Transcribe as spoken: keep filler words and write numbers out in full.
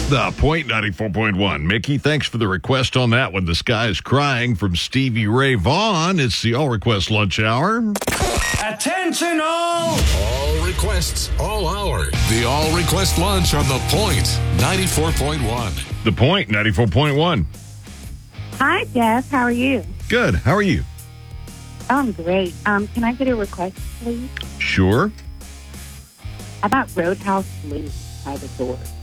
The Point ninety-four point one. Mickey, thanks for the request on that one. The Sky is Crying from Stevie Ray Vaughan. It's the All Request Lunch Hour. Attention all! All requests, all hour. The All Request Lunch on The Point ninety-four point one. The Point ninety-four point one. Hi, Jeff. How are you? Good. How are you? I'm great. Um, can I get a request, please? Sure. How about Roadhouse Blues by The Doors?